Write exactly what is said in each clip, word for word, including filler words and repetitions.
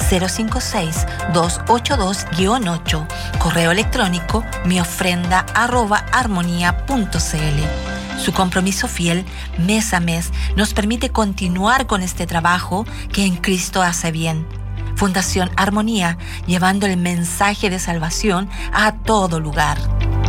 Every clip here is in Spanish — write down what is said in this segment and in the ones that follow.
cero cinco seis, dos ocho dos, ocho. Correo electrónico miofrenda arroba armonía punto cl. Su compromiso fiel, mes a mes, nos permite continuar con este trabajo que en Cristo hace bien. Fundación Armonía, llevando el mensaje de salvación a todo lugar.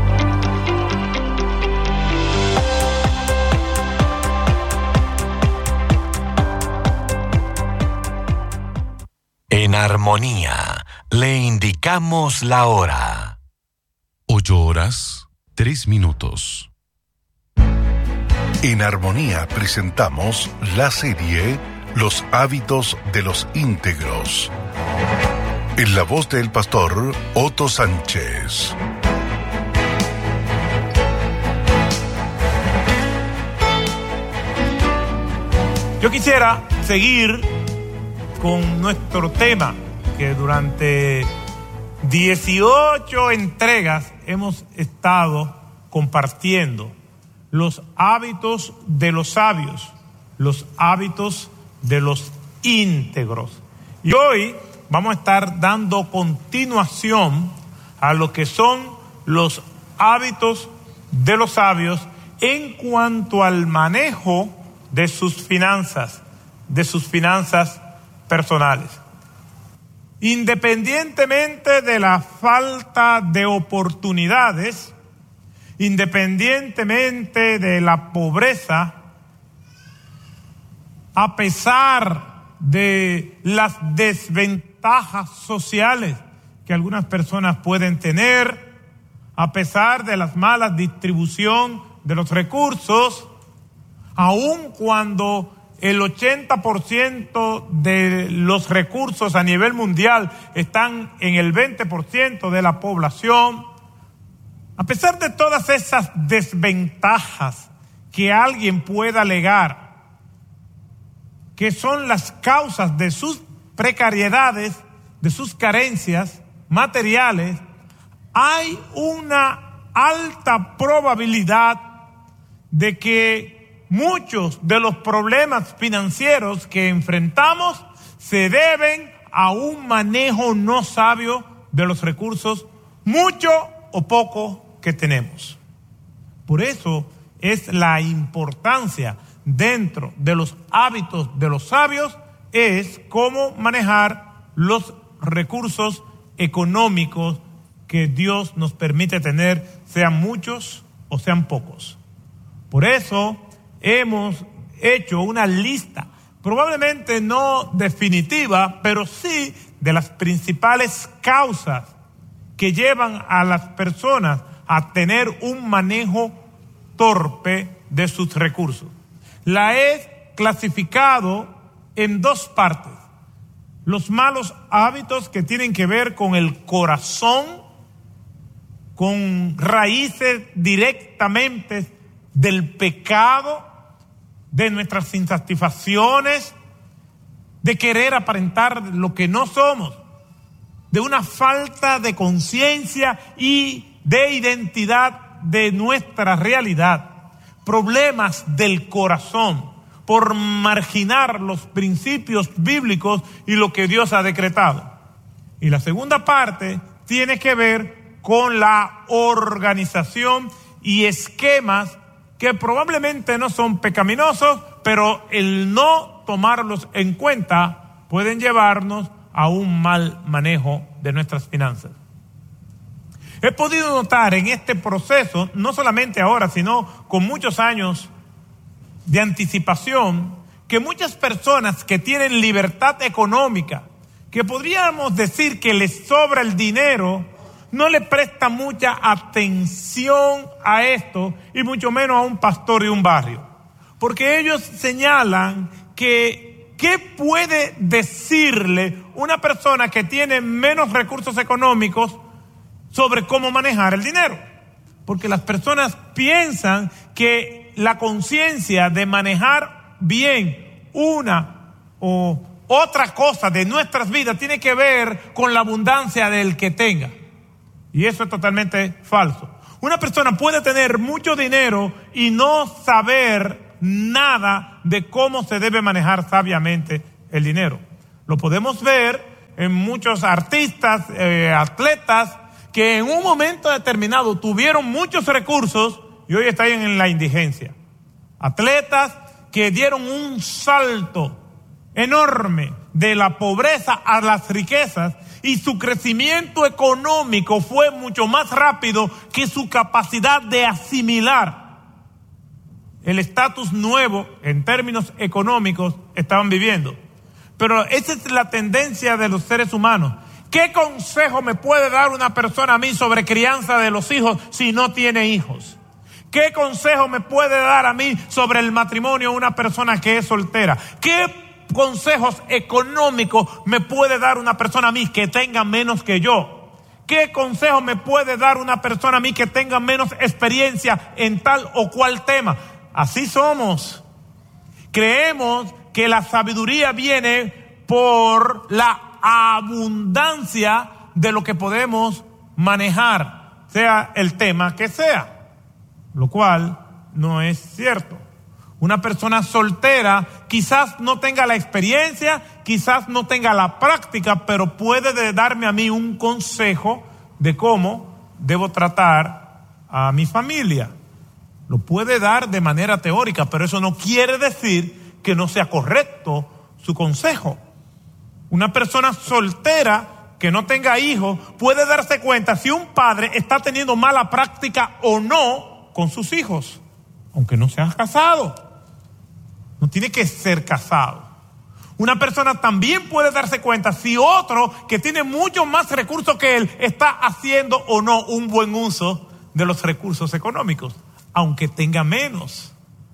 En Armonía, le indicamos la hora. Ocho horas, tres minutos. En Armonía presentamos la serie Los hábitos de los íntegros. En la voz del pastor Otto Sánchez. Yo quisiera seguir con nuestro tema que durante dieciocho entregas hemos estado compartiendo: los hábitos de los sabios, los hábitos de los íntegros. Y hoy vamos a estar dando continuación a lo que son los hábitos de los sabios en cuanto al manejo de sus finanzas, de sus finanzas personales. Independientemente de la falta de oportunidades, independientemente de la pobreza, a pesar de las desventajas sociales que algunas personas pueden tener, a pesar de la mala distribución de los recursos, aun cuando el ochenta por ciento de los recursos a nivel mundial están en el veinte por ciento de la población, a pesar de todas esas desventajas que alguien pueda alegar, que son las causas de sus precariedades, de sus carencias materiales, hay una alta probabilidad de que muchos de los problemas financieros que enfrentamos se deben a un manejo no sabio de los recursos, mucho o poco que tenemos. Por eso es la importancia dentro de los hábitos de los sabios, es cómo manejar los recursos económicos que Dios nos permite tener, sean muchos o sean pocos. Por eso hemos hecho una lista, probablemente no definitiva, pero sí de las principales causas que llevan a las personas a tener un manejo torpe de sus recursos. La he clasificado en dos partes: los malos hábitos que tienen que ver con el corazón, con raíces directamente del pecado, de nuestras insatisfacciones, de querer aparentar lo que no somos, de una falta de conciencia y de identidad de nuestra realidad, problemas del corazón por marginar los principios bíblicos y lo que Dios ha decretado. Y la segunda parte tiene que ver con la organización y esquemas que probablemente no son pecaminosos, pero el no tomarlos en cuenta pueden llevarnos a un mal manejo de nuestras finanzas. He podido notar en este proceso, no solamente ahora, sino con muchos años de anticipación, que muchas personas que tienen libertad económica, que podríamos decir que les sobra el dinero, no le prestan mucha atención a esto, y mucho menos a un pastor de un barrio. Porque ellos señalan que ¿qué puede decirle una persona que tiene menos recursos económicos sobre cómo manejar el dinero? Porque las personas piensan que la conciencia de manejar bien una o otra cosa de nuestras vidas tiene que ver con la abundancia del que tenga. Y eso es totalmente falso. Una persona puede tener mucho dinero y no saber nada de cómo se debe manejar sabiamente el dinero. Lo podemos ver en muchos artistas, eh, atletas, que en un momento determinado tuvieron muchos recursos y hoy están en la indigencia. Atletas que dieron un salto enorme de la pobreza a las riquezas y su crecimiento económico fue mucho más rápido que su capacidad de asimilar el estatus nuevo en términos económicos estaban viviendo. Pero esa es la tendencia de los seres humanos. ¿Qué consejo me puede dar una persona a mí sobre crianza de los hijos si no tiene hijos? ¿Qué consejo me puede dar a mí sobre el matrimonio una persona que es soltera? ¿Qué consejos económicos me puede dar una persona a mí que tenga menos que yo? ¿Qué consejo me puede dar una persona a mí que tenga menos experiencia en tal o cual tema? Así somos. Creemos que la sabiduría viene por la abundancia de lo que podemos manejar, sea el tema que sea, lo cual no es cierto. Una persona soltera quizás no tenga la experiencia, quizás no tenga la práctica, pero puede darme a mí un consejo de cómo debo tratar a mi familia. Lo puede dar de manera teórica, pero eso no quiere decir que no sea correcto su consejo. Una persona soltera que no tenga hijos puede darse cuenta si un padre está teniendo mala práctica o no con sus hijos, aunque no sean casados. No tiene que ser casado. Una persona también puede darse cuenta si otro que tiene mucho más recursos que él está haciendo o no un buen uso de los recursos económicos, aunque tenga menos.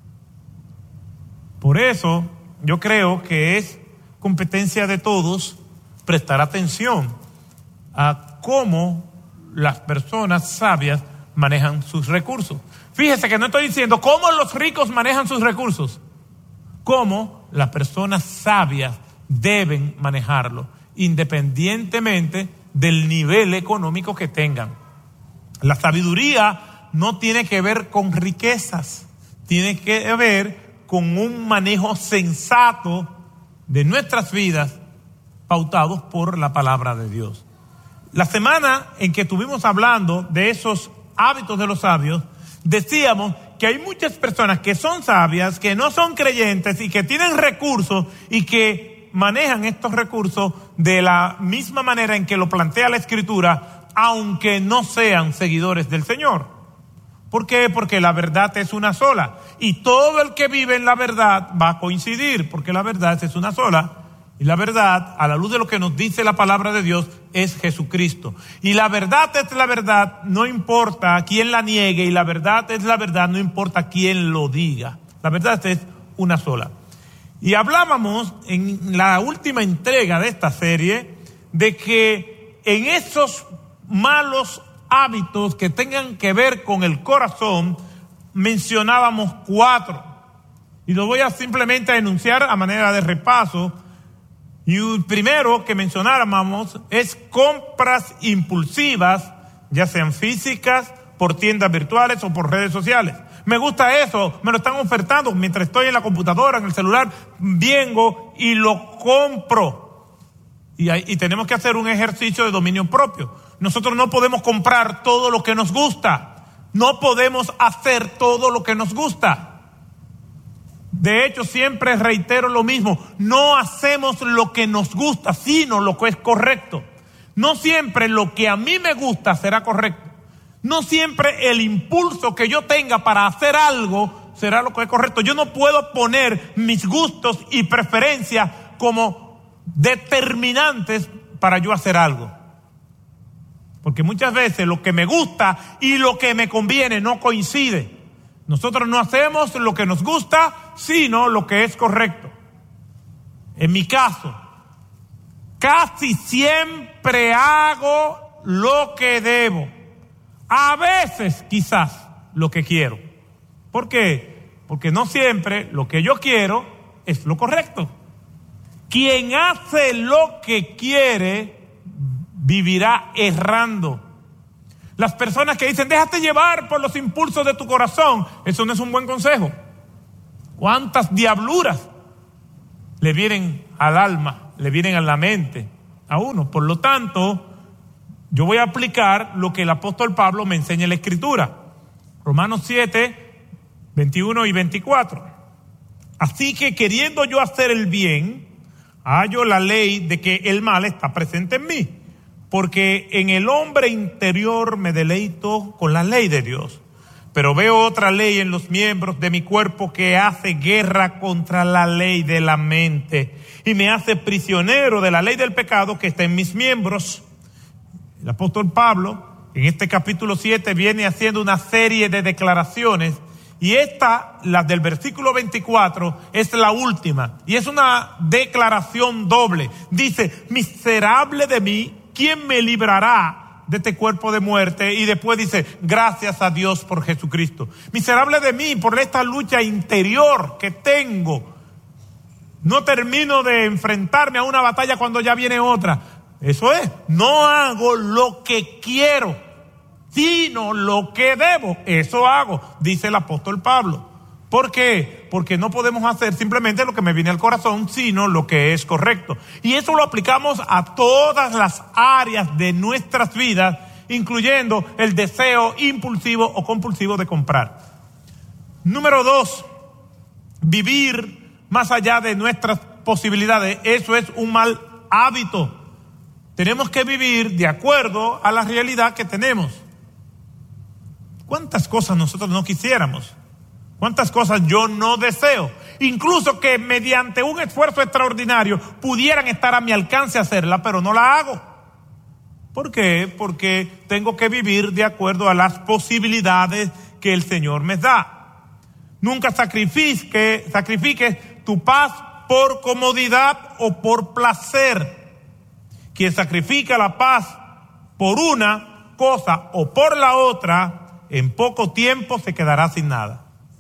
Por eso yo creo que es competencia de todos prestar atención a cómo las personas sabias manejan sus recursos. Fíjese que no estoy diciendo cómo los ricos manejan sus recursos, cómo las personas sabias deben manejarlo, independientemente del nivel económico que tengan. La sabiduría no tiene que ver con riquezas, tiene que ver con un manejo sensato de nuestras vidas, pautados por la palabra de Dios. La semana en que estuvimos hablando de esos hábitos de los sabios, decíamos que hay muchas personas que son sabias, que no son creyentes y que tienen recursos y que manejan estos recursos de la misma manera en que lo plantea la Escritura, aunque no sean seguidores del Señor. ¿Por qué? Porque la verdad es una sola y todo el que vive en la verdad va a coincidir, porque la verdad es una sola y la verdad, a la luz de lo que nos dice la palabra de Dios, es Jesucristo. Y la verdad es la verdad, no importa quién la niegue, y la verdad es la verdad, no importa quién lo diga. La verdad es una sola. Y hablábamos en la última entrega de esta serie de que en esos malos hábitos que tengan que ver con el corazón, mencionábamos cuatro. Y lo voy a simplemente enunciar a manera de repaso. Y el primero que mencionáramos es compras impulsivas, ya sean físicas, por tiendas virtuales o por redes sociales. Me gusta eso, me lo están ofertando mientras estoy en la computadora, en el celular, vengo y lo compro. Y, hay, y tenemos que hacer un ejercicio de dominio propio. Nosotros no podemos comprar todo lo que nos gusta. No podemos hacer todo lo que nos gusta. De hecho, siempre reitero lo mismo. No hacemos lo que nos gusta, sino lo que es correcto. No siempre lo que a mí me gusta será correcto. No siempre el impulso que yo tenga para hacer algo será lo que es correcto. Yo no puedo poner mis gustos y preferencias como determinantes para yo hacer algo. Porque muchas veces lo que me gusta y lo que me conviene no coincide. Nosotros no hacemos lo que nos gusta, sino lo que es correcto. En mi caso, casi siempre hago lo que debo. A veces, quizás, lo que quiero. ¿Por qué? Porque no siempre lo que yo quiero es lo correcto. Quien hace lo que quiere, vivirá errando. Las personas que dicen, déjate llevar por los impulsos de tu corazón, eso no es un buen consejo. ¿Cuántas diabluras le vienen al alma, le vienen a la mente a uno. Por lo tanto, yo voy a aplicar lo que el apóstol Pablo me enseña en la Escritura. Romanos siete, veintiuno y veinticuatro. Así que queriendo yo hacer el bien, hallo la ley de que el mal está presente en mí. Porque en el hombre interior me deleito con la ley de Dios. Pero veo otra ley en los miembros de mi cuerpo que hace guerra contra la ley de la mente y me hace prisionero de la ley del pecado que está en mis miembros. El apóstol Pablo en este capítulo siete viene haciendo una serie de declaraciones y esta, la del versículo veinticuatro, es la última y es una declaración doble. Dice, miserable de mí, ¿quién me librará de este cuerpo de muerte? Y después dice, gracias a Dios por Jesucristo. Miserable de mí por esta lucha interior que tengo. No termino de enfrentarme a una batalla cuando ya viene otra. Eso es, no hago lo que quiero, sino lo que debo. Eso hago, dice el apóstol Pablo. ¿Por qué? Porque no podemos hacer simplemente lo que me viene al corazón, sino lo que es correcto. Y eso lo aplicamos a todas las áreas de nuestras vidas, incluyendo el deseo impulsivo o compulsivo de comprar. Número dos, vivir más allá de nuestras posibilidades. Eso es un mal hábito. Tenemos que vivir de acuerdo a la realidad que tenemos. ¿Cuántas cosas nosotros no quisiéramos? ¿Cuántas cosas yo no deseo? Incluso que mediante un esfuerzo extraordinario pudieran estar a mi alcance hacerla, pero no la hago. ¿Por qué? Porque tengo que vivir de acuerdo a las posibilidades que el Señor me da. Nunca sacrifique, sacrifiques tu paz por comodidad o por placer. Quien sacrifica la paz por una cosa o por la otra, en poco tiempo se quedará sin nada.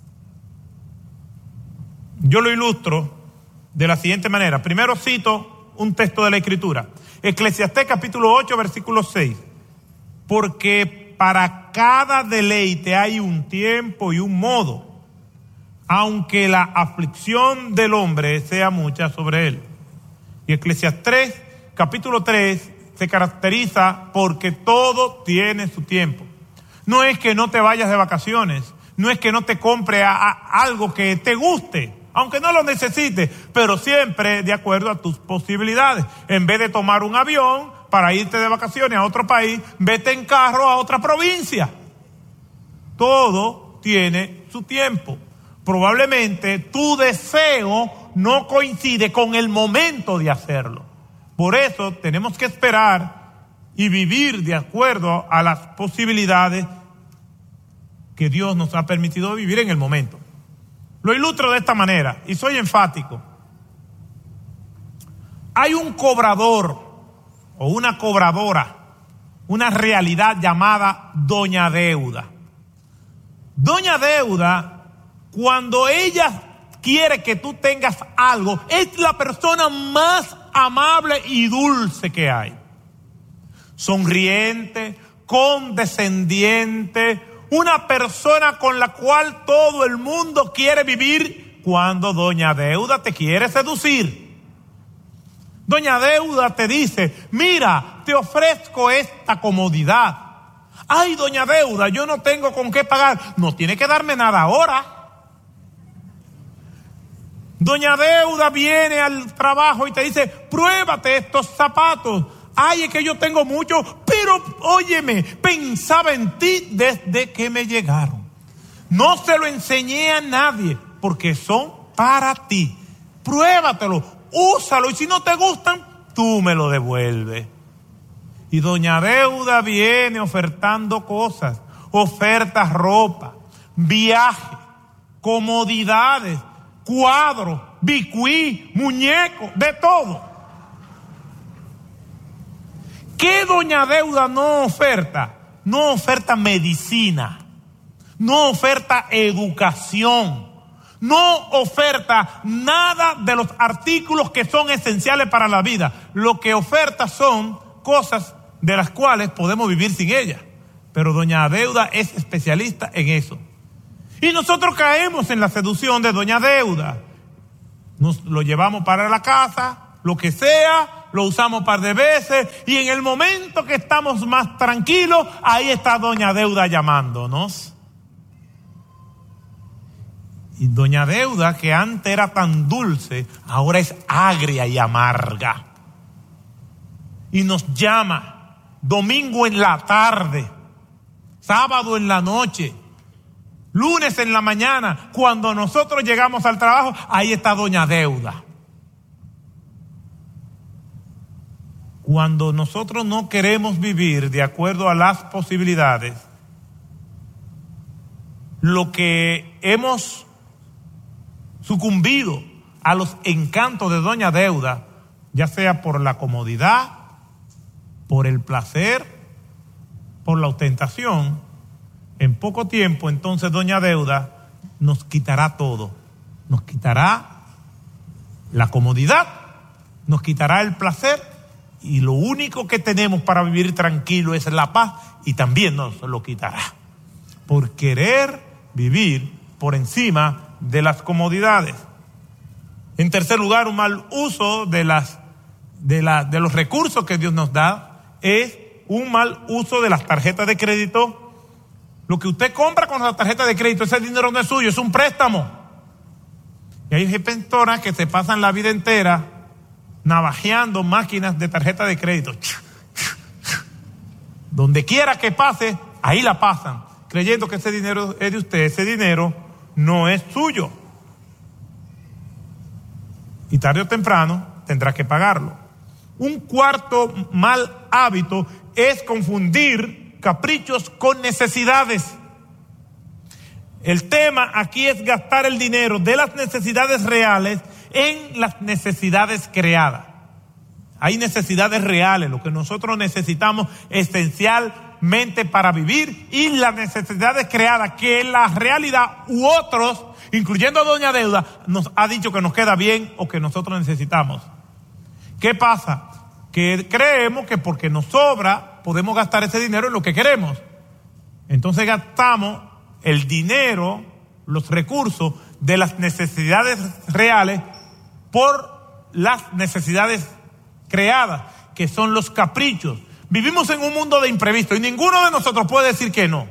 Yo lo ilustro de la siguiente manera. Primero cito un texto de la Escritura. Eclesiastés capítulo ocho, versículo seis. Porque para cada deleite hay un tiempo y un modo, aunque la aflicción del hombre sea mucha sobre él. Y Eclesiastés capítulo tres se caracteriza porque todo tiene su tiempo. No es que no te vayas de vacaciones, no es que no te compre a, a algo que te guste, aunque no lo necesites, pero siempre de acuerdo a tus posibilidades. En vez de tomar un avión para irte de vacaciones a otro país, vete en carro a otra provincia. Todo tiene su tiempo. Probablemente tu deseo no coincide con el momento de hacerlo. Por eso tenemos que esperar y vivir de acuerdo a las posibilidades que Dios nos ha permitido vivir en el momento. Lo ilustro de esta manera y soy enfático. Hay un cobrador o una cobradora, una realidad llamada Doña Deuda. Doña Deuda, cuando ella quiere que tú tengas algo, es la persona más amable y dulce que hay. Sonriente, condescendiente, una persona con la cual todo el mundo quiere vivir cuando Doña Deuda te quiere seducir. Doña Deuda te dice, mira, te ofrezco esta comodidad. Ay, Doña Deuda, yo no tengo con qué pagar. No tiene que darme nada ahora. Doña Deuda viene al trabajo y te dice, pruébate estos zapatos. Ay, es que yo tengo mucho, pero óyeme, pensaba en ti desde que me llegaron. No se lo enseñé a nadie porque son para ti. Pruébatelo, úsalo y si no te gustan, tú me lo devuelves. Y Doña Deuda viene ofertando cosas, ofertas ropa, viajes, comodidades, cuadros, bicuí, muñecos, de todo. ¿Qué Doña Deuda no oferta? No oferta medicina, no oferta educación, no oferta nada de los artículos que son esenciales para la vida. Lo que oferta son cosas de las cuales podemos vivir sin ella. Pero Doña Deuda es especialista en eso. Y nosotros caemos en la seducción de Doña Deuda. Nos lo llevamos para la casa, lo que sea, lo usamos un par de veces y en el momento que estamos más tranquilos, ahí está doña Deuda llamándonos. Y doña Deuda, que antes era tan dulce, ahora es agria y amarga. Y nos llama domingo en la tarde, sábado en la noche, lunes en la mañana. Cuando nosotros llegamos al trabajo, ahí está doña Deuda. Cuando nosotros no queremos vivir de acuerdo a las posibilidades, lo que hemos sucumbido a los encantos de doña Deuda, ya sea por la comodidad, por el placer, por la ostentación, en poco tiempo entonces doña Deuda nos quitará todo. Nos quitará la comodidad, nos quitará el placer y lo único que tenemos para vivir tranquilo es la paz y también nos lo quitará por querer vivir por encima de las comodidades. En tercer lugar, un mal uso de las de la de los recursos que Dios nos da es un mal uso de las tarjetas de crédito. Lo que usted compra con la tarjeta de crédito, ese dinero no es suyo, es un préstamo. Y hay personas que se pasan la vida entera navajeando máquinas de tarjeta de crédito. Donde quiera que pase, ahí la pasan, creyendo que ese dinero es de usted. Ese dinero no es suyo. Y tarde o temprano tendrá que pagarlo. Un cuarto mal hábito es confundir caprichos con necesidades. El tema aquí es gastar el dinero de las necesidades reales en las necesidades creadas. Hay necesidades reales, lo que nosotros necesitamos esencialmente para vivir, y las necesidades creadas que la realidad u otros, incluyendo a doña Deuda, nos ha dicho que nos queda bien o que nosotros necesitamos. ¿Qué pasa? Que creemos que porque nos sobra podemos gastar ese dinero en lo que queremos. Entonces gastamos el dinero, los recursos de las necesidades reales por las necesidades creadas, que son los caprichos. Vivimos en un mundo de imprevistos y ninguno de nosotros puede decir que no.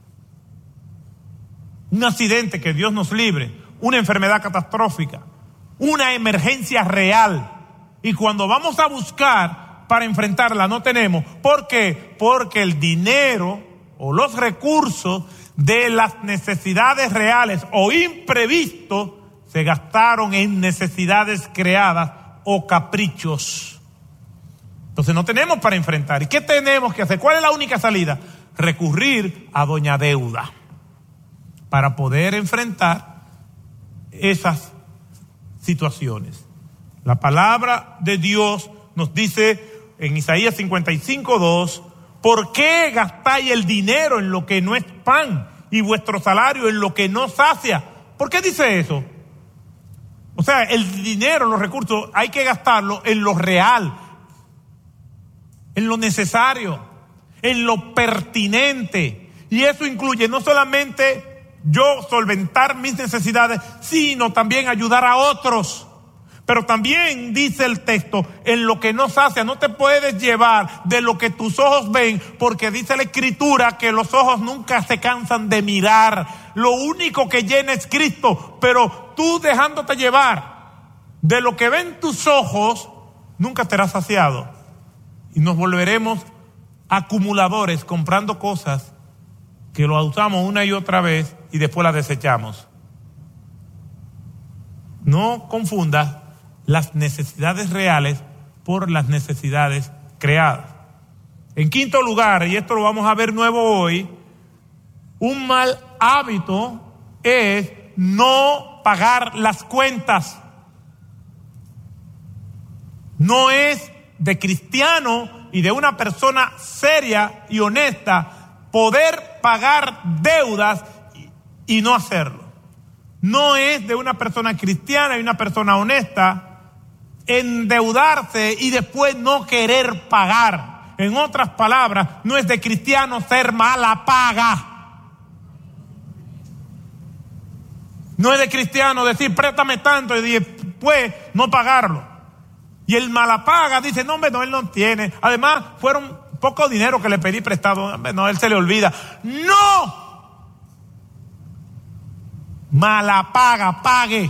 Un accidente, que Dios nos libre, una enfermedad catastrófica, una emergencia real. Y cuando vamos a buscar para enfrentarla no tenemos. ¿Por qué? Porque el dinero o los recursos de las necesidades reales o imprevistos se gastaron en necesidades creadas o caprichos. Entonces no tenemos para enfrentar. ¿Y qué tenemos que hacer? ¿Cuál es la única salida? Recurrir a doña Deuda para poder enfrentar esas situaciones. La palabra de Dios nos dice en Isaías cincuenta y cinco, dos, ¿por qué gastáis el dinero en lo que no es pan y vuestro salario en lo que no sacia? ¿Por qué dice eso? O sea, el dinero, los recursos, hay que gastarlo en lo real, en lo necesario, en lo pertinente. Y eso incluye no solamente yo solventar mis necesidades, sino también ayudar a otros. Pero también dice el texto, en lo que no sacia, no te puedes llevar de lo que tus ojos ven, porque dice la Escritura que los ojos nunca se cansan de mirar. Lo único que llena es Cristo, pero tú dejándote llevar de lo que ven tus ojos, nunca serás saciado. Y nos volveremos acumuladores comprando cosas que lo usamos una y otra vez y después las desechamos. No confundas las necesidades reales por las necesidades creadas. En quinto lugar, y esto lo vamos a ver nuevo hoy, un mal hábito es no pagar las cuentas. No es de cristiano y de una persona seria y honesta poder pagar deudas y, y no hacerlo. No es de una persona cristiana y una persona honesta endeudarse y después no querer pagar. En otras palabras, no es de cristiano ser mala paga. No es de cristiano decir préstame tanto y después no pagarlo. Y el malapaga dice, no, hombre, no, él no tiene. Además, fueron poco dinero que le pedí prestado. Hombre, no, él se le olvida. ¡No! Malapaga, pague.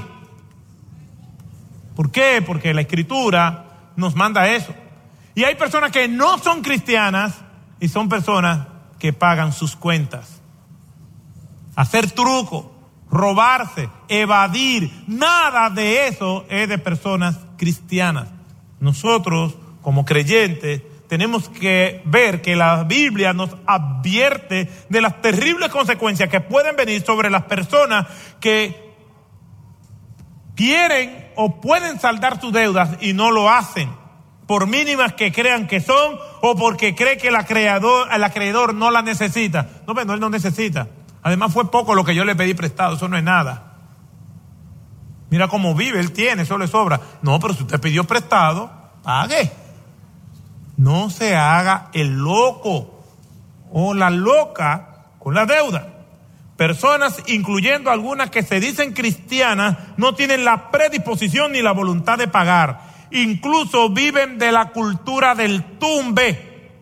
¿Por qué? Porque la Escritura nos manda eso. Y hay personas que no son cristianas y son personas que pagan sus cuentas. Hacer truco, robarse, evadir, nada de eso es de personas cristianas. Nosotros, como creyentes, tenemos que ver que la Biblia nos advierte de las terribles consecuencias que pueden venir sobre las personas que quieren o pueden saldar sus deudas y no lo hacen, por mínimas que crean que son o porque cree que el acreedor, el acreedor no la necesita. No, pero no, él no necesita. Además fue poco lo que yo le pedí prestado, eso no es nada. Mira cómo vive, él tiene, eso le sobra. No, pero si usted pidió prestado, pague. No se haga el loco o la loca con la deuda. Personas, incluyendo algunas que se dicen cristianas, no tienen la predisposición ni la voluntad de pagar. Incluso viven de la cultura del tumbe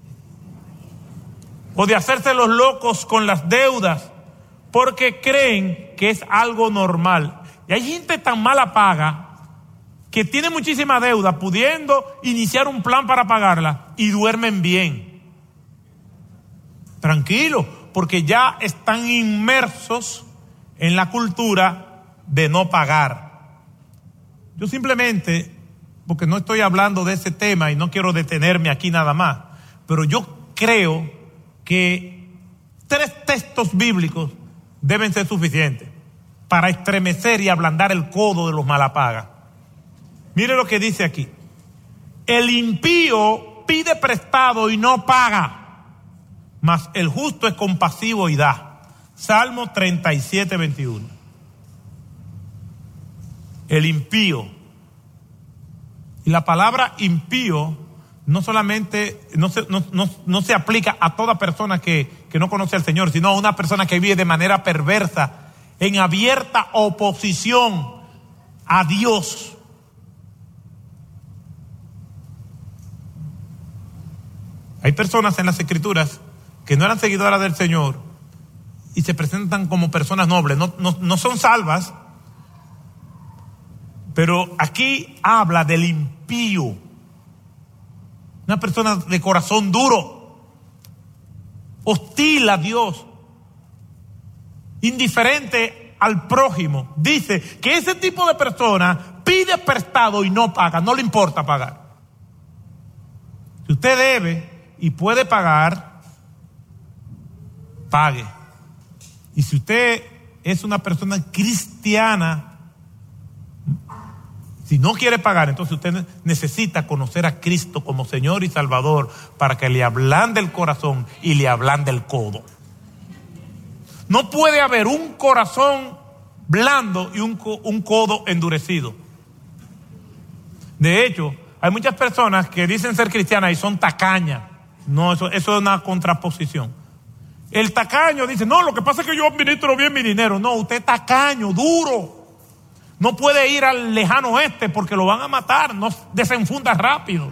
o de hacerse los locos con las deudas porque creen que es algo normal. Y hay gente tan mala paga que tiene muchísima deuda, pudiendo iniciar un plan para pagarla y duermen bien. Tranquilo, porque ya están inmersos en la cultura de no pagar. Yo simplemente, porque no estoy hablando de ese tema y no quiero detenerme aquí nada más, pero yo creo que tres textos bíblicos deben ser suficientes para estremecer y ablandar el codo de los malapagas. Mire lo que dice aquí. El impío pide prestado y no paga, mas el justo es compasivo y da. Salmo treinta y siete, veintiuno. El impío. Y la palabra impío no solamente, no se, no, no, no se aplica a toda persona que, que no conoce al Señor, sino a una persona que vive de manera perversa, en abierta oposición a Dios. Hay personas en las Escrituras que no eran seguidoras del Señor y se presentan como personas nobles, no, no, no son salvas, pero aquí habla del impío, una persona de corazón duro, hostil a Dios, indiferente al prójimo. Dice que ese tipo de persona pide prestado y no paga, no le importa pagar. Si usted debe y puede pagar, pague. Y si usted es una persona cristiana, si no quiere pagar, entonces usted necesita conocer a Cristo como Señor y Salvador para que le ablande el corazón y le ablande el codo. No puede haber un corazón blando y un, un codo endurecido. De hecho, hay muchas personas que dicen ser cristianas y son tacañas. No, eso, eso es una contraposición. El tacaño dice, no, lo que pasa es que yo administro bien mi dinero. No, usted es tacaño, duro. No puede ir al lejano oeste porque lo van a matar. No desenfunda rápido.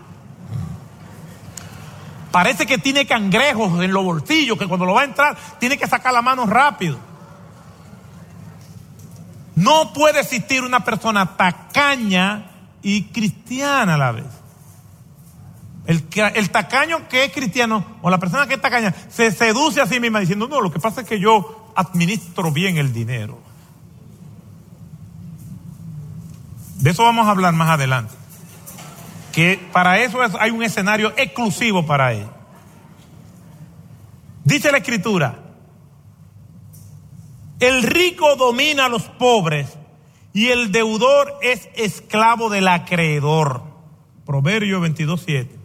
Parece que tiene cangrejos en los bolsillos, que cuando lo va a entrar tiene que sacar la mano rápido. No puede existir una persona tacaña y cristiana a la vez. El, el tacaño que es cristiano o la persona que es tacaña se seduce a sí misma diciendo, no, lo que pasa es que yo administro bien el dinero. De eso vamos a hablar más adelante. Que para eso es, hay un escenario exclusivo para él. Dice la Escritura, el rico domina a los pobres y el deudor es esclavo del acreedor. Proverbio veintidós, siete.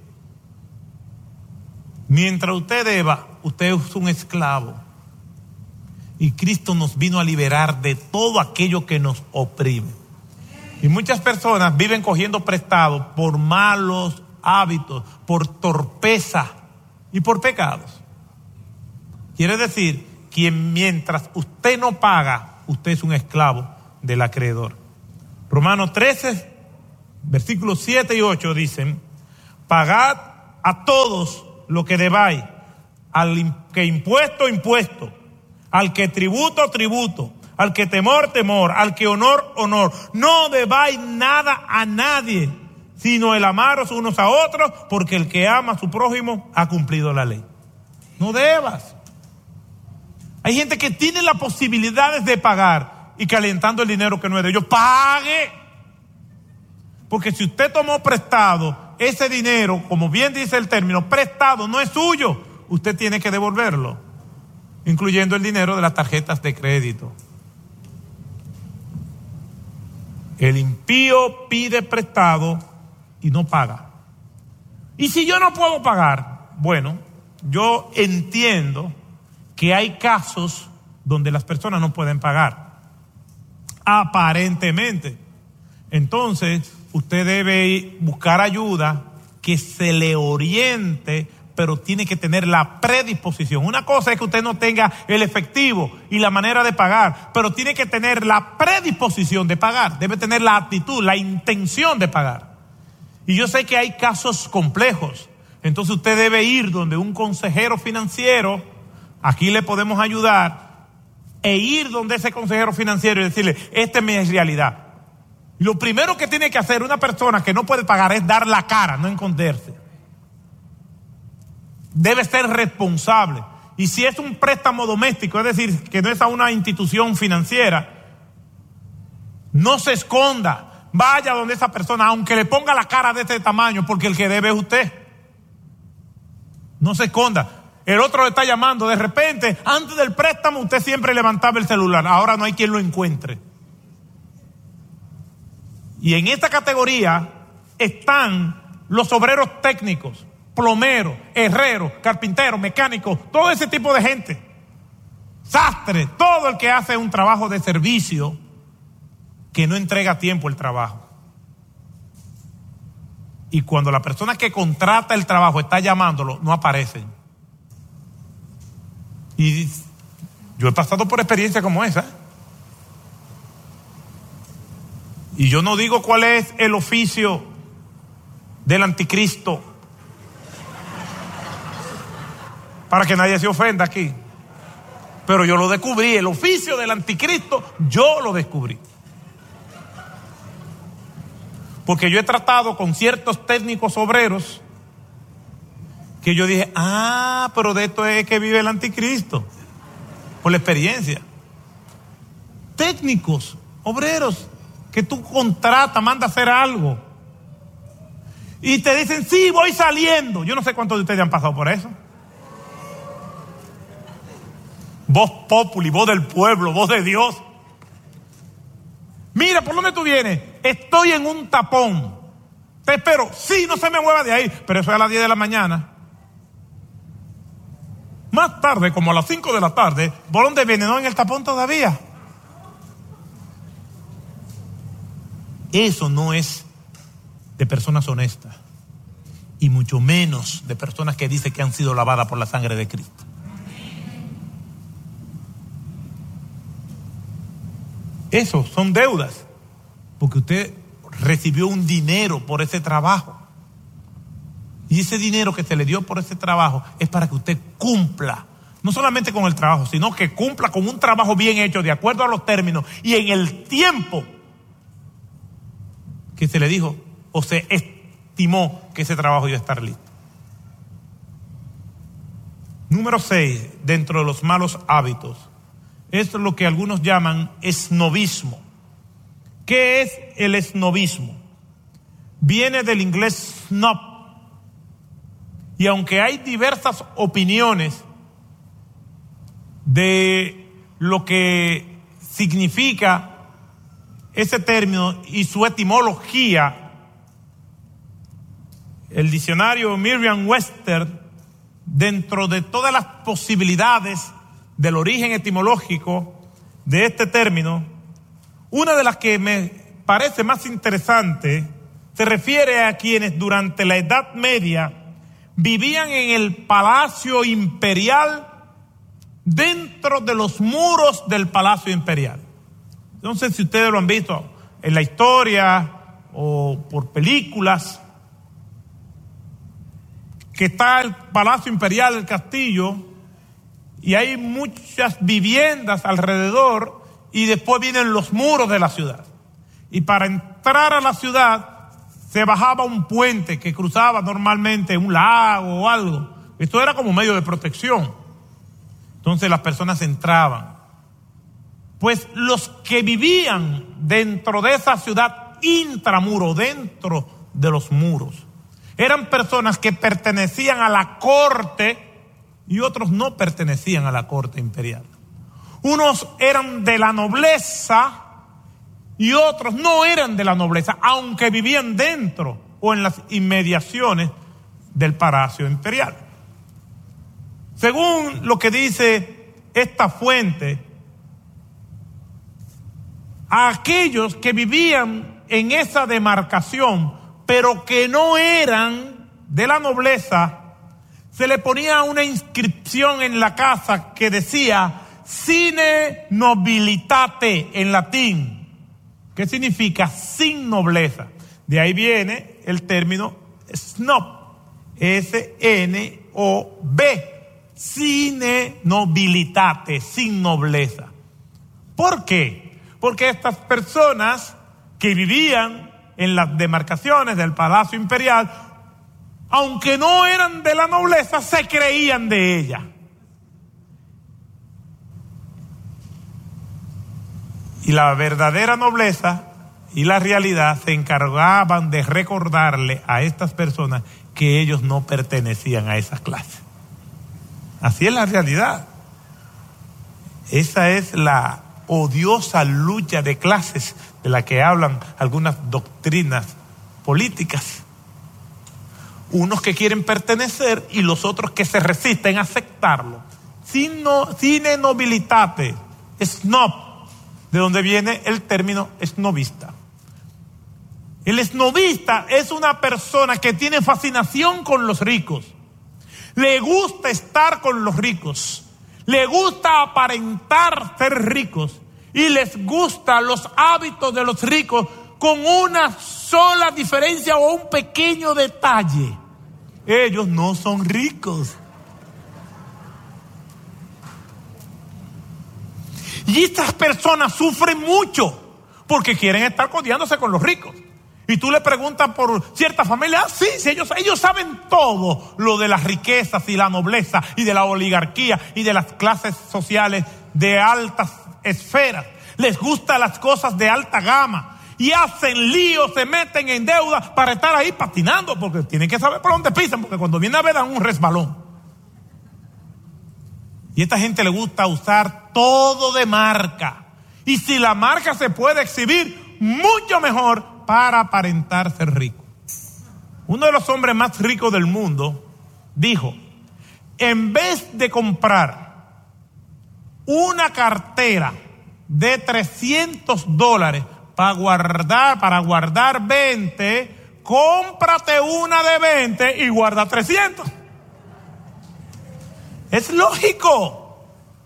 Mientras usted deba, usted es un esclavo. Y Cristo nos vino a liberar de todo aquello que nos oprime. Y muchas personas viven cogiendo prestado por malos hábitos, por torpeza y por pecados. Quiere decir que mientras usted no paga, usted es un esclavo del acreedor. Romanos trece, versículos siete y ocho dicen: pagad a todos lo que debáis, al que impuesto, impuesto, al que tributo, tributo, al que temor, temor, al que honor, honor. No debáis nada a nadie, sino el amaros unos a otros, porque el que ama a su prójimo ha cumplido la ley. No debas. Hay gente que tiene las posibilidades de pagar y calentando el dinero que no es de ellos. ¡Pague! Porque si usted tomó prestado, ese dinero, como bien dice el término, prestado no es suyo. Usted tiene que devolverlo, incluyendo el dinero de las tarjetas de crédito. El impío pide prestado y no paga. Y si yo no puedo pagar, bueno, yo entiendo que hay casos donde las personas no pueden pagar, aparentemente. Entonces, usted debe buscar ayuda que se le oriente, pero tiene que tener la predisposición. Una cosa es que usted no tenga el efectivo y la manera de pagar, pero tiene que tener la predisposición de pagar. Debe tener la actitud, la intención de pagar. Y yo sé que hay casos complejos. Entonces usted debe ir donde un consejero financiero, aquí le podemos ayudar, e ir donde ese consejero financiero y decirle: esta es mi realidad. Lo primero que tiene que hacer una persona que no puede pagar es dar la cara, no esconderse. Debe ser responsable. Y si es un préstamo doméstico, es decir, que no es a una institución financiera, no se esconda. Vaya donde esa persona, aunque le ponga la cara de este tamaño, porque el que debe es usted. No se esconda. El otro le está llamando. De repente, antes del préstamo, usted siempre levantaba el celular. Ahora no hay quien lo encuentre. Y en esta categoría están los obreros técnicos, plomeros, herreros, carpinteros, mecánicos, todo ese tipo de gente. Sastre, todo el que hace un trabajo de servicio que no entrega a tiempo el trabajo. Y cuando la persona que contrata el trabajo está llamándolo, no aparecen. Y yo he pasado por experiencias como esa. Y yo no digo cuál es el oficio del anticristo, para que nadie se ofenda aquí. Pero yo lo descubrí, el oficio del anticristo, yo lo descubrí. Porque yo he tratado con ciertos técnicos obreros que yo dije: ah, pero de esto es que vive el anticristo, por la experiencia. Técnicos, obreros, que tú contratas, manda a hacer algo y te dicen: sí, voy saliendo. Yo no sé cuántos de ustedes han pasado por eso. Voz populi, voz del pueblo, voz de Dios. Mira, ¿por dónde tú vienes? Estoy en un tapón. Te espero. Sí, no se me mueva de ahí. Pero eso es a las diez de la mañana. Más tarde, como a las cinco de la tarde, ¿por dónde viene? No, en el tapón todavía. Eso no es de personas honestas. Y mucho menos de personas que dicen que han sido lavadas por la sangre de Cristo. Eso son deudas, porque usted recibió un dinero por ese trabajo. Y ese dinero que se le dio por ese trabajo es para que usted cumpla, no solamente con el trabajo, sino que cumpla con un trabajo bien hecho, de acuerdo a los términos y en el tiempo que se le dijo o se estimó que ese trabajo iba a estar listo. Número seis, dentro de los malos hábitos, esto es lo que algunos llaman esnobismo. ¿Qué es el esnobismo? Viene del inglés snob. Y aunque hay diversas opiniones de lo que significa ese término y su etimología, el diccionario Merriam-Webster, dentro de todas las posibilidades del origen etimológico de este término, una de las que me parece más interesante se refiere a quienes durante la Edad Media vivían en el palacio imperial, dentro de los muros del palacio imperial. No sé si ustedes lo han visto en la historia o por películas, que está el Palacio Imperial, el castillo, y hay muchas viviendas alrededor, y después vienen los muros de la ciudad. Y para entrar a la ciudad se bajaba un puente que cruzaba normalmente un lago o algo. Esto era como medio de protección. Entonces las personas entraban. Pues los que vivían dentro de esa ciudad intramuro, dentro de los muros, eran personas que pertenecían a la corte y otros no pertenecían a la corte imperial. Unos eran de la nobleza y otros no eran de la nobleza, aunque vivían dentro o en las inmediaciones del Palacio Imperial. Según lo que dice esta fuente, a aquellos que vivían en esa demarcación, pero que no eran de la nobleza, se le ponía una inscripción en la casa que decía sine nobilitate en latín. ¿Qué significa sin nobleza? De ahí viene el término snob, S N O B, sine nobilitate, sin nobleza. ¿Por qué? Porque estas personas que vivían en las demarcaciones del Palacio Imperial, aunque no eran de la nobleza, se creían de ella. Y la verdadera nobleza y la realidad se encargaban de recordarle a estas personas que ellos no pertenecían a esas clases. Así es la realidad. Esa es la odiosa lucha de clases de la que hablan algunas doctrinas políticas. Unos que quieren pertenecer y los otros que se resisten a aceptarlo. Sine nobilitate, snob, de donde viene el término snobista. El snobista es una persona que tiene fascinación con los ricos. Le gusta estar con los ricos. Le gusta aparentar ser ricos. Y les gustan los hábitos de los ricos con una sola diferencia o un pequeño detalle. Ellos no son ricos. Y estas personas sufren mucho porque quieren estar codeándose con los ricos. Y tú le preguntas por cierta familia, ah, sí, sí ellos, ellos saben todo lo de las riquezas y la nobleza y de la oligarquía y de las clases sociales de altas esferas. Les gustan las cosas de alta gama y hacen líos, se meten en deuda para estar ahí patinando porque tienen que saber por dónde pisan, porque cuando viene a ver dan un resbalón. Y a esta gente le gusta usar todo de marca. Y si la marca se puede exhibir, mucho mejor para aparentar ser rico. Uno de los hombres más ricos del mundo dijo, en vez de comprar una cartera de trescientos dólares para guardar, para guardar veinte, cómprate una de veinte y guarda trescientos. Es lógico.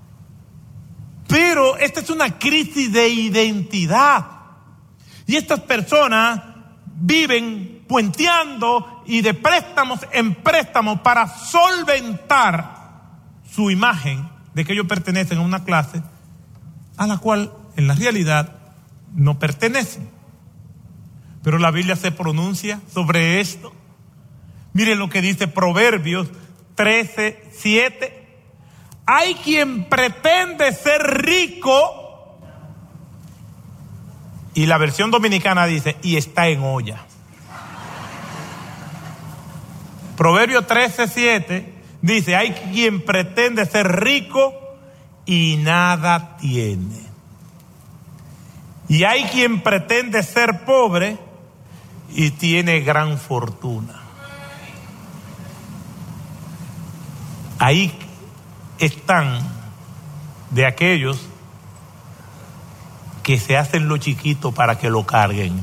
Pero esta es una crisis de identidad. Y estas personas viven puenteando y de préstamos en préstamos para solventar su imagen de que ellos pertenecen a una clase a la cual en la realidad no pertenecen. Pero la Biblia se pronuncia sobre esto. Miren lo que dice Proverbios trece, siete. Hay quien pretende ser rico, y la versión dominicana dice, y está en olla. Proverbios trece, siete dice, hay quien pretende ser rico y nada tiene. Y hay quien pretende ser pobre y tiene gran fortuna. Ahí están de aquellos que se hacen lo chiquito para que lo carguen.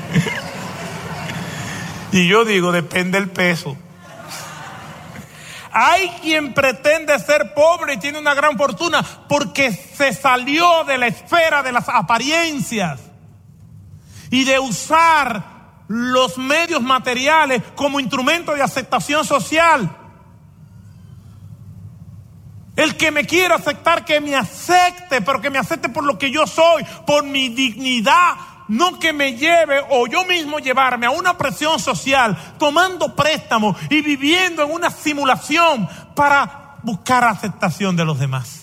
Y yo digo, depende del peso. Hay quien pretende ser pobre y tiene una gran fortuna porque se salió de la esfera de las apariencias y de usar los medios materiales como instrumento de aceptación social. El que me quiera aceptar, que me acepte, pero que me acepte por lo que yo soy, por mi dignidad, no que me lleve o yo mismo llevarme a una presión social, tomando préstamos y viviendo en una simulación para buscar aceptación de los demás.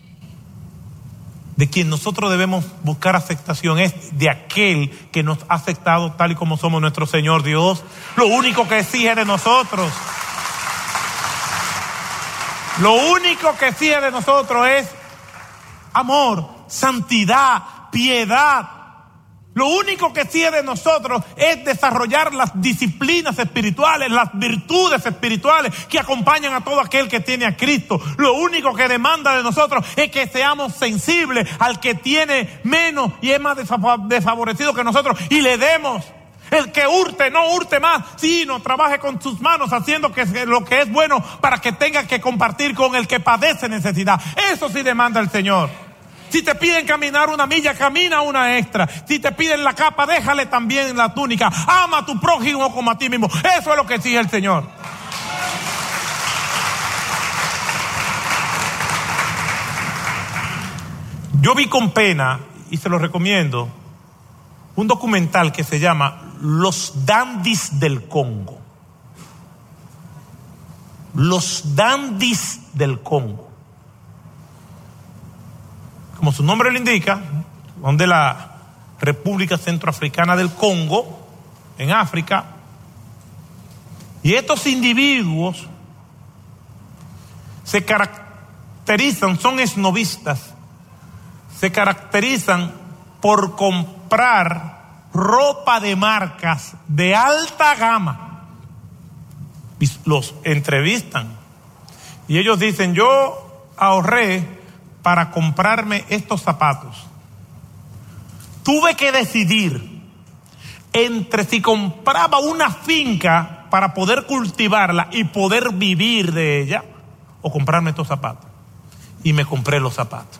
De quien nosotros debemos buscar aceptación es de aquel que nos ha aceptado tal y como somos, nuestro Señor Dios. Lo único que exige de nosotros, lo único que exige de nosotros es amor, santidad, piedad. Lo único que exige de nosotros es desarrollar las disciplinas espirituales, las virtudes espirituales que acompañan a todo aquel que tiene a Cristo. Lo único que demanda de nosotros es que seamos sensibles al que tiene menos y es más desfavorecido que nosotros y le demos. El que hurte, no hurte más, sino trabaje con sus manos haciendo que lo que es bueno para que tenga que compartir con el que padece necesidad. Eso sí demanda el Señor. Si te piden caminar una milla, camina una extra. Si te piden la capa, déjale también la túnica. Ama a tu prójimo como a ti mismo. Eso es lo que exige el Señor. Yo vi con pena, y se lo recomiendo, un documental que se llama Los Dandis del Congo. Los Dandis del Congo. Como su nombre lo indica, son de la República Centroafricana del Congo, en África. Y estos individuos se caracterizan, son esnovistas, se caracterizan por comprar ropa de marcas de alta gama. Y los entrevistan. Y ellos dicen, yo ahorré para comprarme estos zapatos. Tuve que decidir entre si compraba una finca para poder cultivarla y poder vivir de ella, o comprarme estos zapatos. Y me compré los zapatos.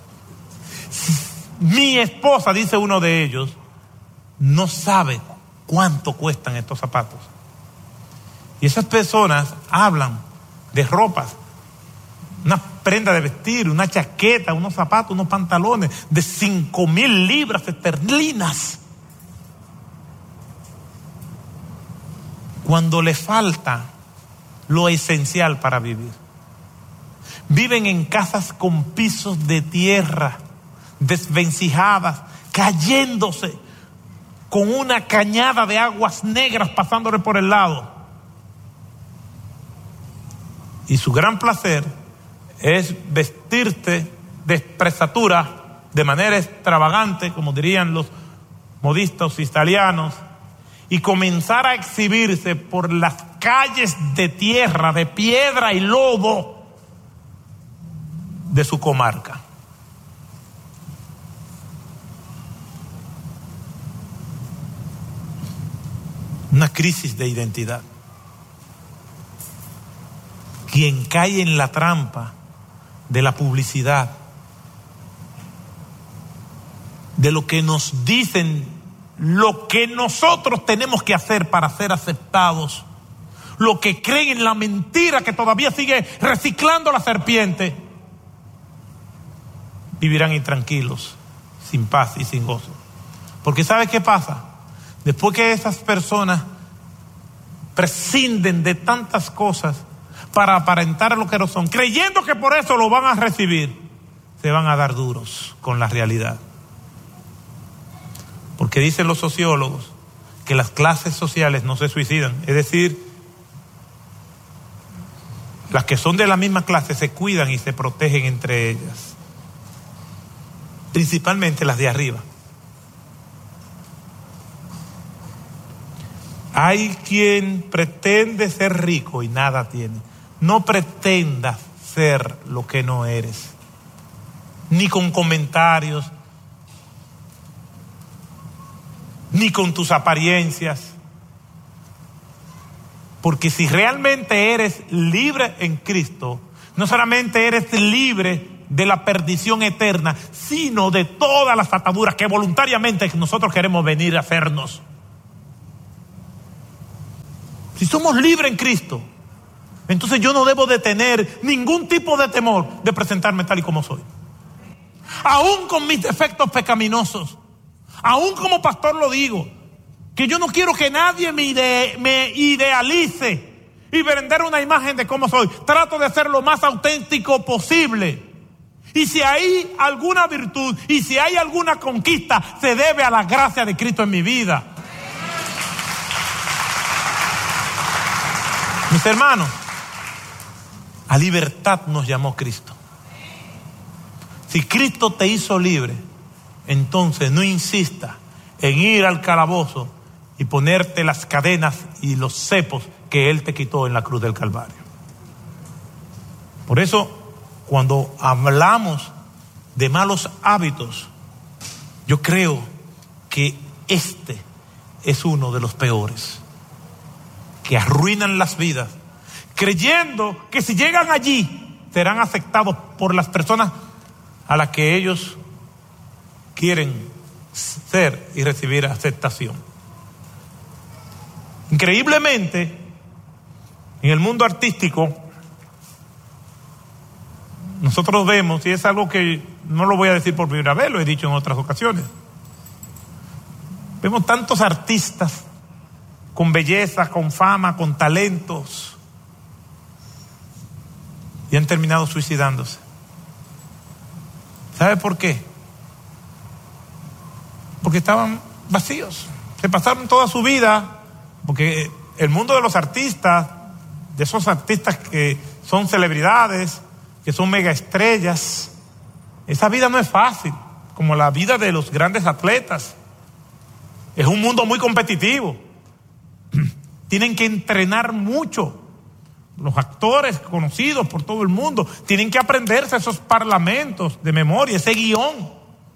Mi esposa, dice uno de ellos, no sabe cuánto cuestan estos zapatos. Y esas personas hablan de ropas, una prenda de vestir, una chaqueta, unos zapatos, unos pantalones de cinco mil libras esterlinas. Cuando les falta lo esencial para vivir. Viven en casas con pisos de tierra, desvencijadas, cayéndose, con una cañada de aguas negras pasándole por el lado. Y su gran placer es vestirte de expresatura de manera extravagante, como dirían los modistas italianos, y comenzar a exhibirse por las calles de tierra, de piedra y lodo de su comarca. Una crisis de identidad. Quien cae en la trampa de la publicidad, de lo que nos dicen, lo que nosotros tenemos que hacer para ser aceptados, lo que creen en la mentira que todavía sigue reciclando la serpiente, vivirán intranquilos, sin paz y sin gozo. Porque ¿sabe qué pasa? Después que esas personas prescinden de tantas cosas para aparentar lo que no son, creyendo que por eso lo van a recibir, se van a dar duros con la realidad. Porque dicen los sociólogos que las clases sociales no se suicidan, es decir, las que son de la misma clase se cuidan y se protegen entre ellas, principalmente las de arriba. Hay quien pretende ser rico y nada tiene. No pretendas ser lo que no eres, ni con comentarios, ni con tus apariencias. Porque si realmente eres libre en Cristo, no solamente eres libre de la perdición eterna, sino de todas las ataduras que voluntariamente nosotros queremos venir a hacernos. Si somos libres en Cristo, entonces yo no debo de tener ningún tipo de temor de presentarme tal y como soy. Aún con mis defectos pecaminosos, aún como pastor lo digo, que yo no quiero que nadie me, ide, me idealice y vender una imagen de cómo soy. Trato de ser lo más auténtico posible. Y si hay alguna virtud y si hay alguna conquista, se debe a la gracia de Cristo en mi vida. Mis hermanos, a libertad nos llamó Cristo. Si Cristo te hizo libre, entonces no insista en ir al calabozo y ponerte las cadenas y los cepos que Él te quitó en la cruz del Calvario. Por eso, cuando hablamos de malos hábitos, yo creo que este es uno de los peores, que arruinan las vidas, creyendo que si llegan allí serán aceptados por las personas a las que ellos quieren ser y recibir aceptación. Increíblemente, en el mundo artístico, nosotros vemos, y es algo que no lo voy a decir por primera vez, lo he dicho en otras ocasiones, vemos tantos artistas con belleza, con fama, con talentos, y han terminado suicidándose. ¿Sabe por qué? Porque estaban vacíos. Se pasaron toda su vida, porque el mundo de los artistas, de esos artistas que son celebridades, que son mega estrellas, esa vida no es fácil, como la vida de los grandes atletas. Es un mundo muy competitivo. Tienen que entrenar mucho. Los actores conocidos por todo el mundo tienen que aprenderse esos parlamentos de memoria, ese guión.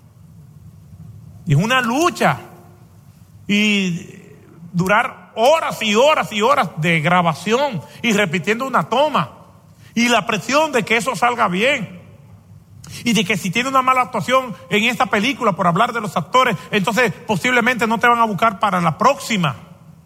Y es una lucha. Y durar horas y horas y horas de grabación y repitiendo una toma. Y la presión de que eso salga bien. Y de que si tiene una mala actuación en esta película, por hablar de los actores, entonces posiblemente no te van a buscar para la próxima.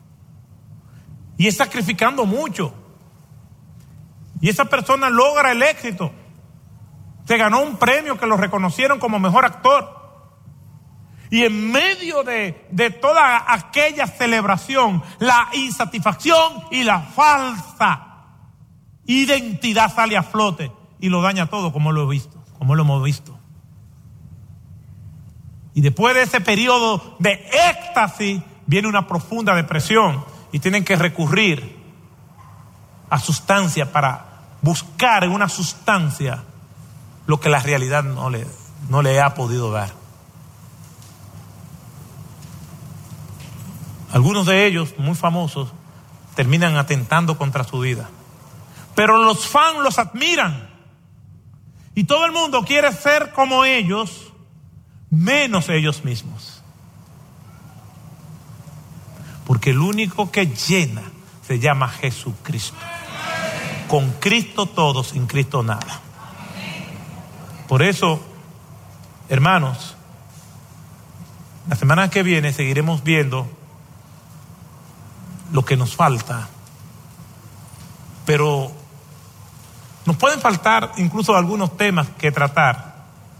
Y es sacrificando mucho. Y esa persona logra el éxito. Se ganó un premio que lo reconocieron como mejor actor. Y en medio de, de toda aquella celebración, la insatisfacción y la falsa identidad sale a flote y lo daña todo, como lo he visto, como lo hemos visto. Y después de ese periodo de éxtasis viene una profunda depresión y tienen que recurrir a sustancias para buscar en una sustancia lo que la realidad no le, no le ha podido dar. Algunos de ellos, muy famosos, terminan atentando contra su vida. Pero los fans los admiran. Y todo el mundo quiere ser como ellos, menos ellos mismos. Porque el único que llena se llama Jesucristo. Con Cristo todo, sin Cristo nada. Por eso, hermanos, la semana que viene seguiremos viendo lo que nos falta, pero nos pueden faltar incluso algunos temas que tratar.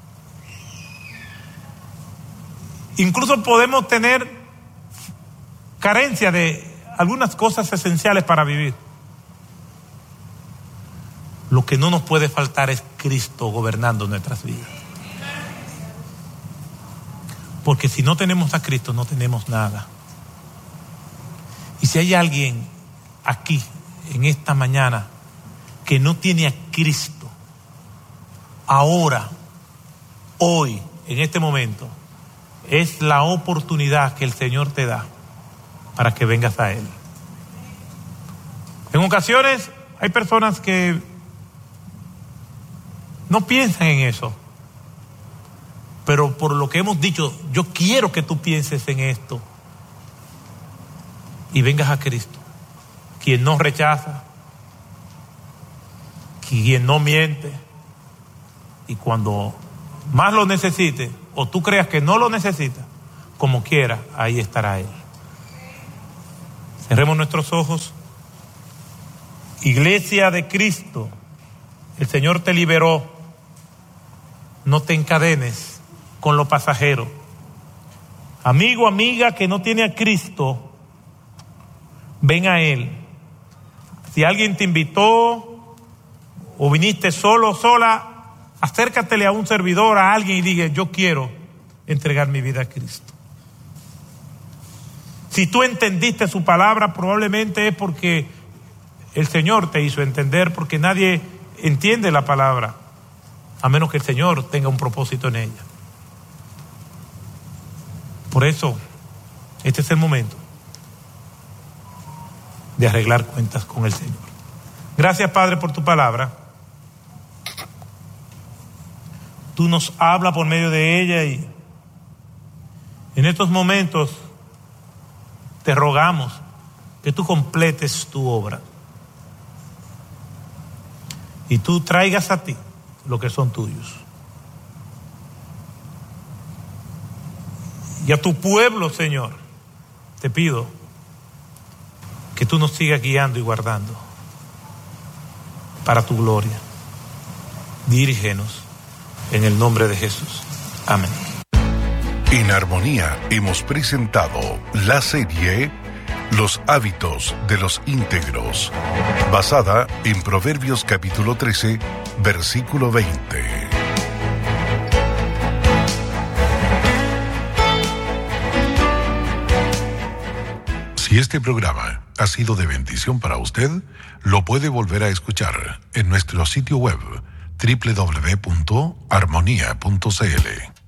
Incluso podemos tener carencia de algunas cosas esenciales para vivir. Lo que no nos puede faltar es Cristo gobernando nuestras vidas. Porque si no tenemos a Cristo, no tenemos nada. Y si hay alguien aquí, en esta mañana, que no tiene a Cristo, ahora, hoy, en este momento, es la oportunidad que el Señor te da para que vengas a Él. En ocasiones hay personas que no piensan en eso, pero por lo que hemos dicho, yo quiero que tú pienses en esto y vengas a Cristo. quien no rechaza, quien no miente, y cuando más lo necesite, o tú creas que no lo necesita, como quiera, ahí estará Él. Cerremos nuestros ojos. Iglesia de Cristo, el Señor te liberó. No te encadenes con lo pasajero. Amigo, amiga que no tiene a Cristo, ven a Él. Si alguien te invitó o viniste solo o sola, acércatele a un servidor, a alguien y diga: yo quiero entregar mi vida a Cristo. Si tú entendiste su palabra, probablemente es porque el Señor te hizo entender, porque nadie entiende la palabra a menos que el Señor tenga un propósito en ella. Por eso, este es el momento de arreglar cuentas con el Señor. Gracias, Padre, por tu palabra. Tú nos hablas por medio de ella y en estos momentos te rogamos que tú completes tu obra y tú traigas a ti lo que son tuyos. Y a tu pueblo, Señor, te pido que tú nos sigas guiando y guardando para tu gloria. Dirígenos en el nombre de Jesús. Amén. En Armonía hemos presentado la serie Los hábitos de los íntegros, basada en Proverbios capítulo trece, versículo veinte. Si este programa ha sido de bendición para usted, lo puede volver a escuchar en nuestro sitio web doble u doble u doble u punto armonía punto c l.